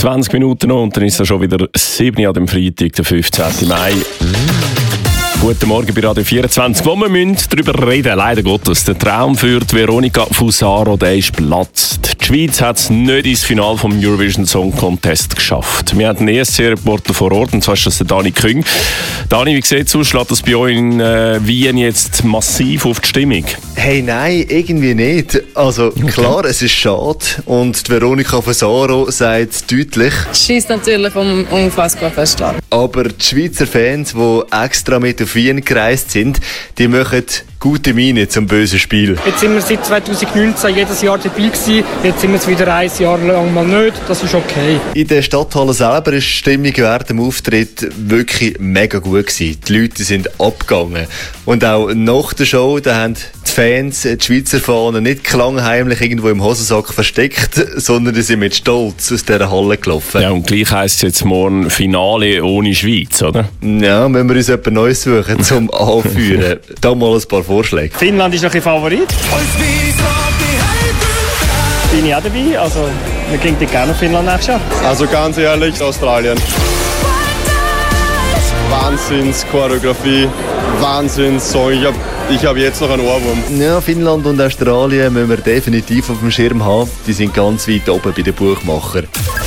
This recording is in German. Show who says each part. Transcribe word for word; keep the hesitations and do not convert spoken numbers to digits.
Speaker 1: zwanzig Minuten noch und dann ist es schon wieder sieben an dem Freitag, der fünfzehnten Mai. Guten Morgen bei Radio vierundzwanzig, wo wir müssen darüber reden, leider Gottes. Der Traum für die Veronika Fusaro, der ist platzt. Die Schweiz hat es nicht ins Finale vom Eurovision Song Contest geschafft. Wir haben einen E S C-Reporter vor Ort, und zwar ist das der Dani Küng. Dani, wie sieht es aus? Schlägt das bei euch in äh, Wien jetzt massiv auf die Stimmung?
Speaker 2: Hey, nein, irgendwie nicht. Also okay. Klar, es ist schade und die Veronika Fusaro sagt deutlich.
Speaker 3: Schießt natürlich um, unfassbar fest an.
Speaker 2: Aber die Schweizer Fans, die extra mit auf Wien gereist sind, die machen gute Miene zum bösen Spiel.
Speaker 4: Jetzt sind wir seit zweitausendneunzehn jedes Jahr dabei gewesen. Jetzt sind wir es wieder ein Jahr lang mal nicht. Das ist okay.
Speaker 2: In der Stadthalle selber war die Stimmung während dem Auftritt wirklich mega gut gewesen. Die Leute sind abgegangen. Und auch nach der Show, da haben die Fans die Schweizer Fahnen nicht klangheimlich irgendwo im Hosensack versteckt, sondern die sind mit Stolz aus dieser Halle gelaufen.
Speaker 1: Ja, und gleich heisst es jetzt morgen Finale ohne Schweiz, oder?
Speaker 2: Ja, müssen wir uns etwas Neues suchen zum Anführen. Da mal ein paar Vorschläge.
Speaker 4: Finnland ist noch ein Favorit. Bin ich auch dabei, also wir gehen gerne nach Finnland nachschauen.
Speaker 5: Also ganz ehrlich, Australien. Wahnsinns-Choreografie, Wahnsinns-Song. Ich habe ich hab jetzt noch einen Ohrwurm.
Speaker 2: Ja, Finnland und Australien müssen wir definitiv auf dem Schirm haben. Die sind ganz weit oben bei den Buchmachern.